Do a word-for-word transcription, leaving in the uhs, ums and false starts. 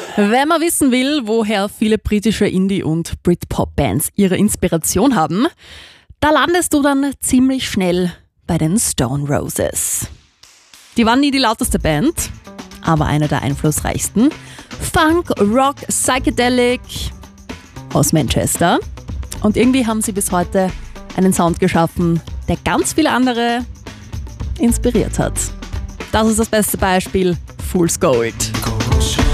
Wenn man wissen will, woher viele britische Indie- und Britpop-Bands ihre Inspiration haben, da landest du dann ziemlich schnell bei den Stone Roses. Die waren nie die lauteste Band, aber eine der einflussreichsten. Funk, Rock, Psychedelic aus Manchester. Und irgendwie haben sie bis heute einen Sound geschaffen, der ganz viele andere inspiriert hat. Das ist das beste Beispiel: Fool's Gold.